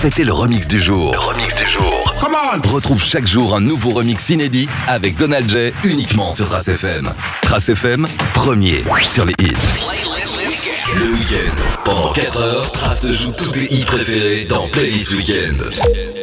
fêter le remix du jour. Come on! Retrouve chaque jour un nouveau remix inédit avec Donald J uniquement sur Trace FM. Trace FM, premier sur les hits. Le week-end, pendant 4 heures, Trace te joue tous tes hits préférés dans Playlist Week-end.